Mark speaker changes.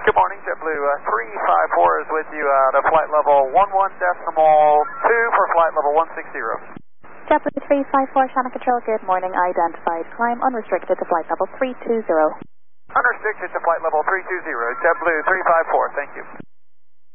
Speaker 1: Good morning, JetBlue 354 is with you out of flight level 11.2 for flight level 160.
Speaker 2: JetBlue 354, Channel Control, good morning. Identified climb unrestricted to flight level 320.
Speaker 1: Unrestricted to flight level 320, JetBlue 354, thank you.